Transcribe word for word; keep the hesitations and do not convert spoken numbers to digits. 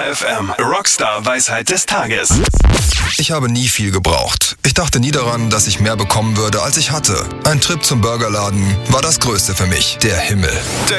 Star F M Rockstar Weisheit des Tages. Ich habe nie viel gebraucht. Ich dachte nie daran, dass ich mehr bekommen würde, als ich hatte. Ein Trip zum Burgerladen war das Größte für mich. Der Himmel.